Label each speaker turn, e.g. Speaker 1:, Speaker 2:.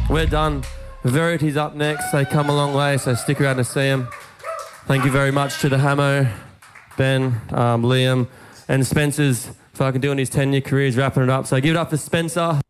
Speaker 1: We're done. Verity's up next. They come a long way, so stick around to see them. Thank you very much to the Hamo, Ben, Liam, and Spencer's fucking doing his 10-year career, wrapping it up. So give it up for Spencer.